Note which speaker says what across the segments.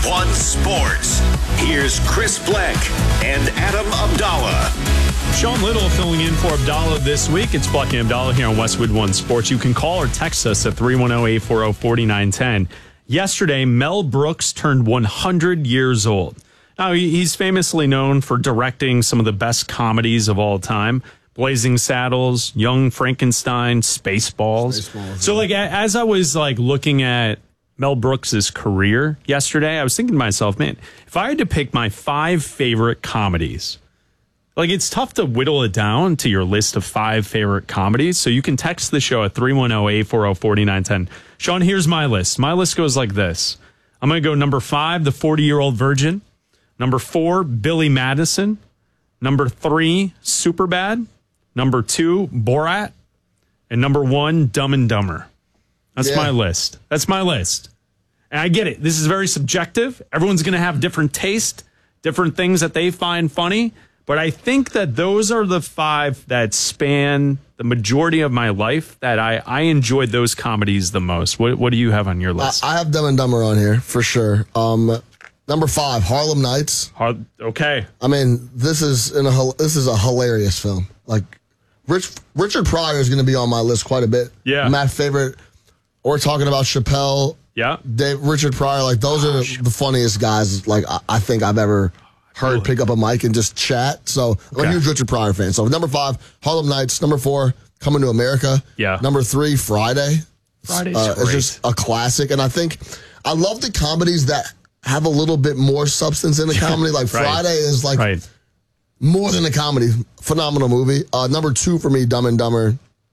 Speaker 1: One Sports. Here's Chris Blank and Adam Abdallah.
Speaker 2: Sean Little filling in for Abdallah this week. It's Blank and Abdallah here on Westwood One Sports. You can call or text us at 310-840-4910. Yesterday, Mel Brooks turned 100 years old. Now, he's famously known for directing some of the best comedies of all time. Blazing Saddles, Young Frankenstein, Spaceballs. So, like, as I was, like, looking at Mel Brooks' career yesterday, I was thinking to myself, man, if I had to pick my 5 favorite comedies, like, it's tough to whittle it down to your list of 5 favorite comedies. So you can text the show at 310-840-4910. Sean, here's my list. My list goes like this. I'm going to go number 5, The 40-Year-Old Virgin. Number 4, Billy Madison. Number 3, Superbad. Number 2, Borat. And number 1, Dumb and Dumber. That's my list. That's my list. And I get it. This is very subjective. Everyone's going to have different taste, different things that they find funny. But I think that those are the 5 that span the majority of my life that I enjoyed those comedies the most. What do you have on your list?
Speaker 3: I have Dumb and Dumber on here for sure. Number 5, Harlem Nights.
Speaker 2: Okay.
Speaker 3: I mean, this is a hilarious film. Like, Richard Pryor is going to be on my list quite a bit.
Speaker 2: Yeah.
Speaker 3: My favorite. We're talking about Chappelle.
Speaker 2: Yeah.
Speaker 3: Richard Pryor. Like, those are the funniest guys. Like, I think I've ever heard pick up a mic and just chat. So I'm a huge Richard Pryor fan. So number 5, Harlem Nights. Number 4, Coming to America.
Speaker 2: Yeah.
Speaker 3: Number 3, Friday.
Speaker 2: Friday's great.
Speaker 3: It's just a classic. And I think I love the comedies that have a little bit more substance in the comedy. Like Friday is like more than a comedy. Phenomenal movie. Number 2 for me, Dumb and Dumber.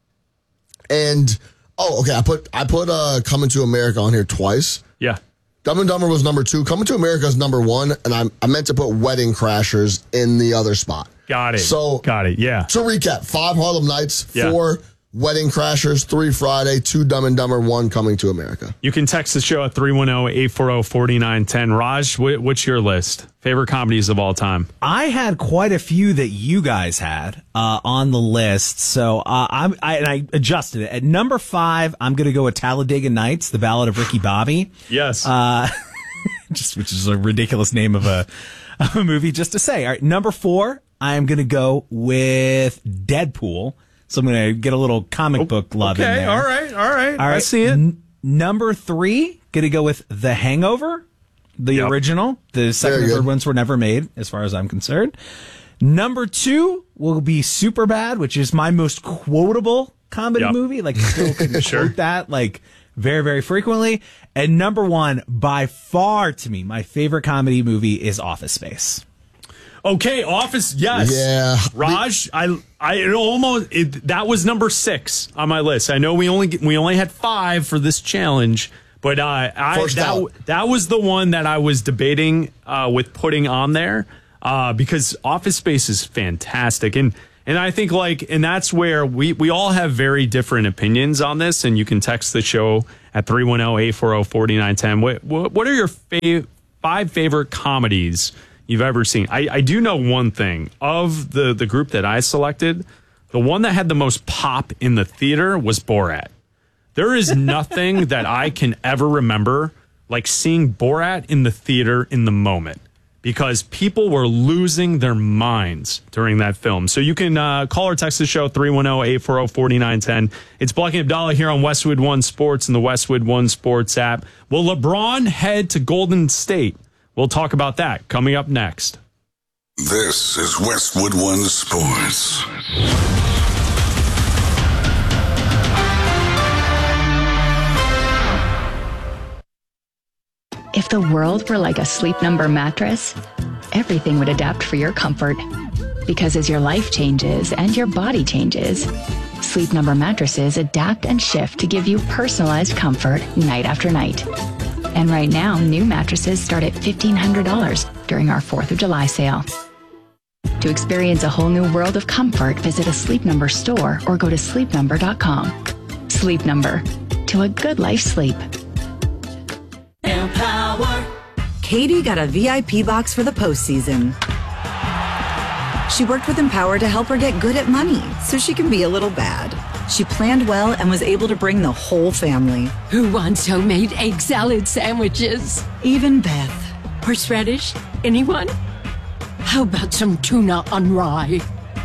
Speaker 3: And I put Coming to America on here twice.
Speaker 2: Yeah.
Speaker 3: Dumb and Dumber was number 2. Coming to America is number 1, and I meant to put Wedding Crashers in the other spot.
Speaker 2: Got it.
Speaker 3: So
Speaker 2: got it. Yeah.
Speaker 3: To recap: 5 Harlem Nights, 4 Wedding Crashers, 3 Friday, 2 Dumb and Dumber, 1 Coming to America.
Speaker 2: You can text the show at 310-840-4910. Raj, what's your list? Favorite comedies of all time?
Speaker 4: I had quite a few that you guys had on the list, so I adjusted it. At number 5, I'm going to go with Talladega Nights, The Ballad of Ricky Bobby.
Speaker 2: Yes.
Speaker 4: Which is a ridiculous name of a movie, just to say. All right, number 4, I am going to go with Deadpool. So I'm going to get a little comic book love in there.
Speaker 2: All right. I see it.
Speaker 4: Number 3, going to go with The Hangover, the original. The second and third ones were never made, as far as I'm concerned. Number 2 will be Superbad, which is my most quotable comedy movie. Like, people can quote that, like, very, very frequently. And number 1, by far, to me, my favorite comedy movie is Office Space.
Speaker 2: Okay, Office, yes.
Speaker 3: Yeah.
Speaker 2: Raj, that was number 6 on my list. I know we only had 5 for this challenge, but that was the one that I was debating with putting on there because Office Space is fantastic. And I think and that's where we all have very different opinions on this, and you can text the show at 310-840-4910. What are your 5 favorite comedies you've ever seen? I do know one thing. Of the group that I selected, the one that had the most pop in the theater was Borat. There is nothing that I can ever remember like seeing Borat in the theater in the moment, because people were losing their minds during that film. So you can call or text the show 310-840-4910. It's Blank and Abdallah here on Westwood One Sports and the Westwood One Sports app. Will LeBron head to Golden State? We'll talk about that coming up next.
Speaker 1: This is Westwood One Sports.
Speaker 5: If the world were like a Sleep Number mattress, everything would adapt for your comfort. Because as your life changes and your body changes, Sleep Number mattresses adapt and shift to give you personalized comfort night after night. And right now, new mattresses start at $1,500 during our 4th of July sale. To experience a whole new world of comfort, visit a Sleep Number store or go to sleepnumber.com. Sleep Number. To a good life sleep.
Speaker 6: Empower. Katie got a VIP box for the postseason. She worked with Empower to help her get good at money so she can be a little bad. She planned well and was able to bring the whole family.
Speaker 7: Who wants homemade egg salad sandwiches?
Speaker 6: Even Beth.
Speaker 7: Horseradish? Anyone? How about some tuna on rye?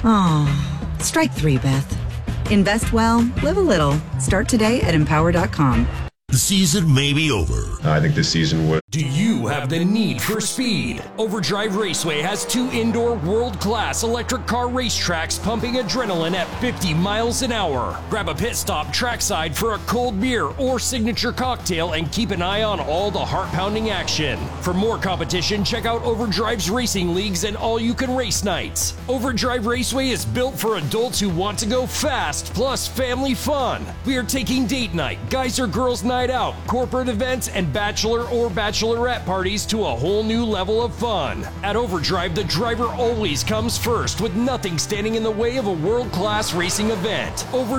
Speaker 6: Oh, strike 3, Beth. Invest well, live a little. Start today at Empower.com.
Speaker 8: The season may be over.
Speaker 9: I think this season would.
Speaker 10: Do you have the need for speed? Overdrive Raceway has 2 indoor world-class electric car racetracks pumping adrenaline at 50 miles an hour. Grab a pit stop trackside for a cold beer or signature cocktail and keep an eye on all the heart-pounding action. For more competition, check out Overdrive's racing leagues and all-you-can race nights. Overdrive Raceway is built for adults who want to go fast, plus family fun. We are taking date night, guys or girls night out, corporate events, and bachelor or bachelorette parties to a whole new level of fun. At Overdrive, the driver always comes first, with nothing standing in the way of a world-class racing event.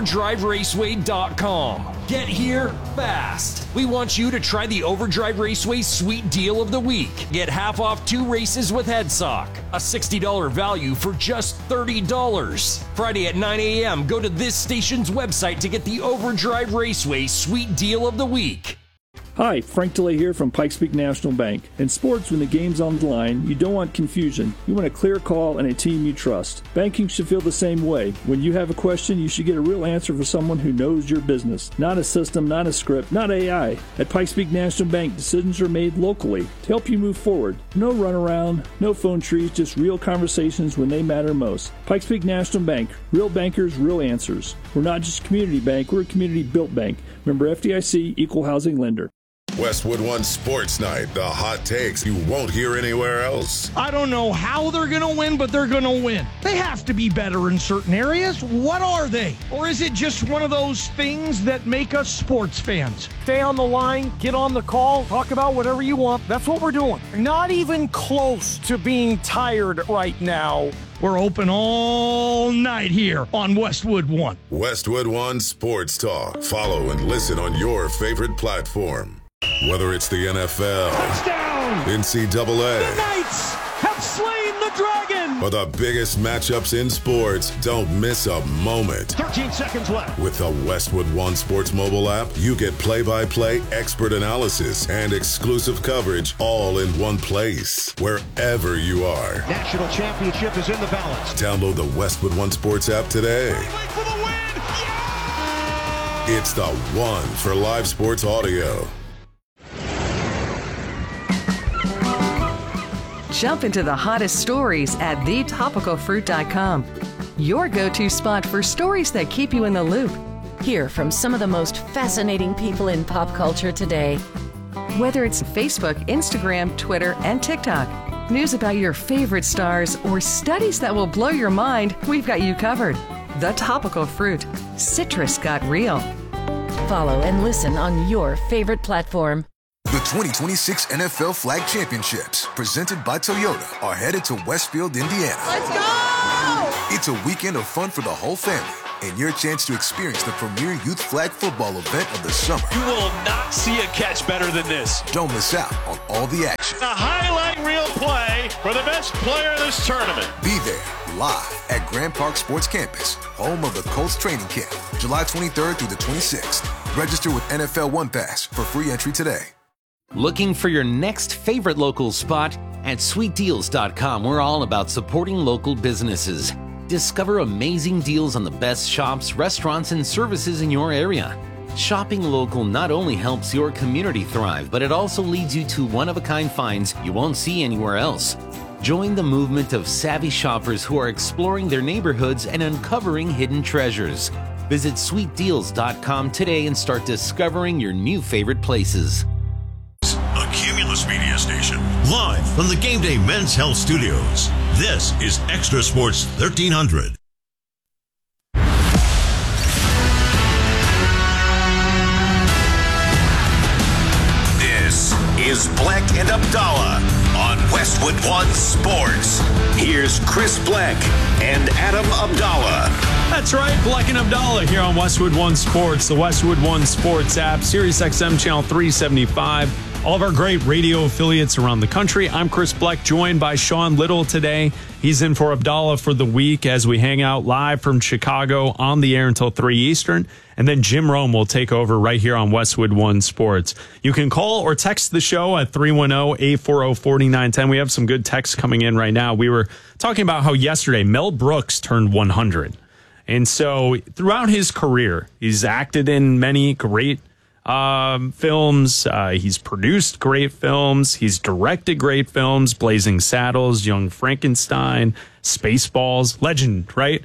Speaker 10: OverdriveRaceway.com. Get here fast. We want you to try the Overdrive Raceway Sweet Deal of the Week. Get half off 2 races with HeadSock. A $60 value for just $30. Friday at 9 a.m., go to this station's website to get the Overdrive Raceway Sweet Deal of the Week.
Speaker 11: Hi, Frank DeLay here from Pikes Peak National Bank. In sports, when the game's on the line, you don't want confusion. You want a clear call and a team you trust. Banking should feel the same way. When you have a question, you should get a real answer from someone who knows your business. Not a system, not a script, not AI. At Pikes Peak National Bank, decisions are made locally to help you move forward. No runaround, no phone trees, just real conversations when they matter most. Pikes Peak National Bank, real bankers, real answers. We're not just a community bank, we're a community-built bank. Member FDIC, Equal Housing Lender.
Speaker 8: Westwood One Sports Night, the hot takes you won't hear anywhere else.
Speaker 12: I don't know how they're going to win, but they're going to win. They have to be better in certain areas. What are they? Or is it just one of those things that make us sports fans? Stay on the line, get on the call, talk about whatever you want. That's what we're doing. Not even close to being tired right now. We're open all night here on Westwood One.
Speaker 8: Westwood One Sports Talk. Follow and listen on your favorite platform. Whether it's the NFL,
Speaker 12: touchdown,
Speaker 8: NCAA,
Speaker 12: the Knights have slain the dragon,
Speaker 8: or the biggest matchups in sports, don't miss a moment.
Speaker 12: 13 seconds left.
Speaker 8: With the Westwood One Sports mobile app, you get play-by-play, expert analysis, and exclusive coverage all in one place, wherever you are.
Speaker 12: National championship is in the balance.
Speaker 8: Download the Westwood One Sports app today.
Speaker 12: Wait for the win. Yeah!
Speaker 8: It's the one for live sports audio.
Speaker 13: Jump into the hottest stories at thetopicalfruit.com. Your go-to spot for stories that keep you in the loop.
Speaker 14: Hear from some of the most fascinating people in pop culture today.
Speaker 13: Whether it's Facebook, Instagram, Twitter, and TikTok, news about your favorite stars, or studies that will blow your mind, we've got you covered. The Topical Fruit. Citrus got real.
Speaker 14: Follow and listen on your favorite platform.
Speaker 15: The 2026 NFL Flag Championships, presented by Toyota, are headed to Westfield, Indiana.
Speaker 16: Let's go!
Speaker 15: It's a weekend of fun for the whole family and your chance to experience the premier youth flag football event of the summer.
Speaker 17: You will not see a catch better than this.
Speaker 15: Don't miss out on all the action.
Speaker 17: A highlight reel play for the best player in this tournament.
Speaker 15: Be there live at Grand Park Sports Campus, home of the Colts training camp, July 23rd through the 26th. Register with NFL One Pass for free entry today.
Speaker 18: Looking for your next favorite local spot? At sweetdeals.com, we're all about supporting local businesses. Discover amazing deals on the best shops, restaurants, and services in your area. Shopping local not only helps your community thrive, but it also leads you to one-of-a-kind finds you won't see anywhere else. Join the movement of savvy shoppers who are exploring their neighborhoods and uncovering hidden treasures. Visit sweetdeals.com today and start discovering your new favorite places.
Speaker 8: A Cumulus Media Station, live from the Game Day Men's Health Studios. This is Extra Sports 1300.
Speaker 1: This is Black and Abdallah on Westwood One Sports. Here's Chris Black and Adam Abdallah.
Speaker 2: That's right, Black and Abdallah here on Westwood One Sports, the Westwood One Sports app, Sirius XM channel 375. all of our great radio affiliates around the country. I'm Chris Bleck, joined by Sean Little today. He's in for Abdallah for the week as we hang out live from Chicago on the air until 3 Eastern. And then Jim Rome will take over right here on Westwood One Sports. You can call or text the show at 310-840-4910. We have some good texts coming in right now. We were talking about how yesterday Mel Brooks turned 100. And so throughout his career, he's acted in many great films. He's produced great films. He's directed great films. Blazing Saddles, Young Frankenstein, Spaceballs, legend, right?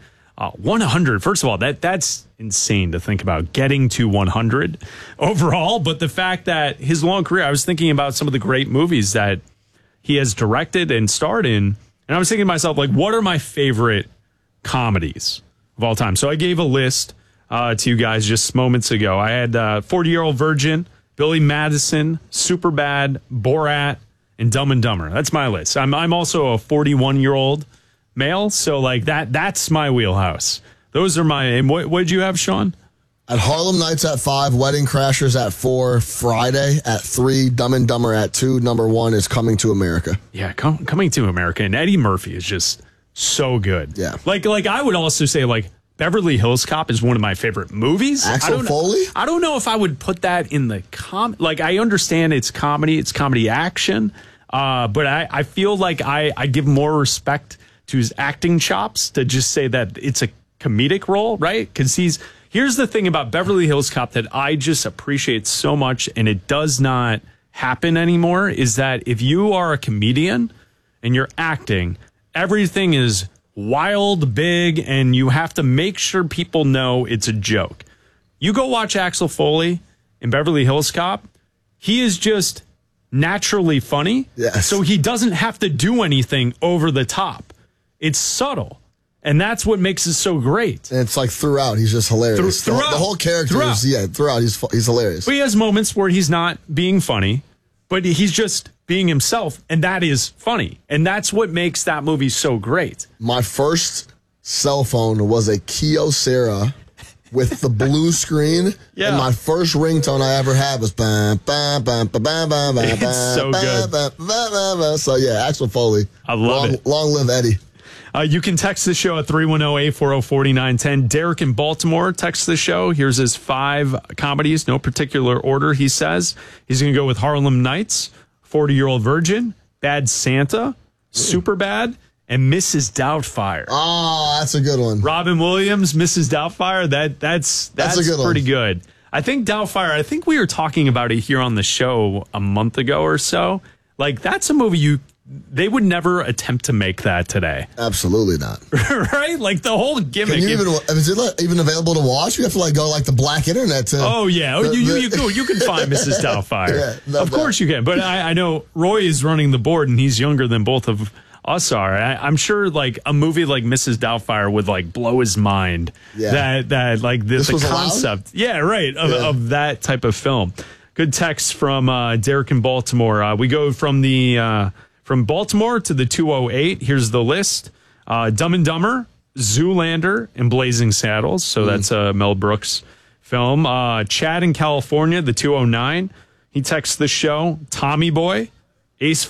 Speaker 2: 100. First of all, that's insane to think about, getting to 100 overall. But the fact that his long career, I was thinking about some of the great movies that he has directed and starred in, and I was thinking to myself, like, what are my favorite comedies of all time? So I gave a list to you guys just moments ago. I had 40-Year-Old Virgin, Billy Madison, Superbad, Borat, and Dumb and Dumber. That's my list. I'm also a 41-year-old male, so like that's my wheelhouse. Those are my. And what did you have, Sean?
Speaker 3: At Harlem Nights at 5, Wedding Crashers at 4, Friday at 3, Dumb and Dumber at 2. Number 1 is Coming to America.
Speaker 2: Yeah, Coming to America, and Eddie Murphy is just so good.
Speaker 3: Yeah,
Speaker 2: like I would also say like Beverly Hills Cop is one of my favorite movies.
Speaker 3: Axel Foley?
Speaker 2: I don't know if I would put that in the like, I understand it's comedy action, but I feel like I give more respect to his acting chops to just say that it's a comedic role, right? Because here's the thing about Beverly Hills Cop that I just appreciate so much, and it does not happen anymore, is that if you are a comedian and you're acting, everything is wild, big, and you have to make sure people know it's a joke. You go watch Axel Foley in Beverly Hills Cop, he is just naturally funny.
Speaker 3: Yes.
Speaker 2: So he doesn't have to do anything over the top. It's subtle. And that's what makes it so great.
Speaker 3: And it's like throughout, he's just hilarious.
Speaker 2: Throughout.
Speaker 3: The whole character throughout, he's hilarious.
Speaker 2: But he has moments where he's not being funny, but he's just being himself, and that is funny. And that's what makes that movie so great.
Speaker 3: My first cell phone was a Kyocera with the blue screen.
Speaker 2: Yeah.
Speaker 3: And my first ringtone I ever had was bam, bam, bam, bam, bam, bam, bam,
Speaker 2: It's so good.
Speaker 3: bam, bam, bam, bam. So yeah, Axel Foley.
Speaker 2: I love it.
Speaker 3: Long live Eddie.
Speaker 2: You can text the show at 310-840-4910. Derek in Baltimore texts the show. Here's his 5 comedies, no particular order, he says. He's going to go with Harlem Nights, 40-Year-Old Virgin, Bad Santa, Superbad, and Mrs. Doubtfire.
Speaker 3: Oh, that's a good one.
Speaker 2: Robin Williams, Mrs. Doubtfire, that's
Speaker 3: a good
Speaker 2: pretty
Speaker 3: one.
Speaker 2: good. I think Doubtfire, we were talking about it here on the show a month ago or so. Like, that's a movie they would never attempt to make that today.
Speaker 3: Absolutely not.
Speaker 2: Right? Like the whole gimmick.
Speaker 3: Is it even available to watch? You have to like go like the black internet to.
Speaker 2: Oh yeah, you can find Mrs. Doubtfire. Yeah, of course you can. But I know Roy is running the board, and he's younger than both of us are. I'm sure like a movie like Mrs. Doubtfire would like blow his mind.
Speaker 3: Yeah.
Speaker 2: That like the concept.
Speaker 3: Allowed?
Speaker 2: Yeah, right. Of that type of film. Good text from Derek in Baltimore. We go from the. From Baltimore to the 208, here's the list. Dumb and Dumber, Zoolander, and Blazing Saddles. So that's a Mel Brooks film. Chad in California, the 209. He texts the show. Tommy Boy, Ace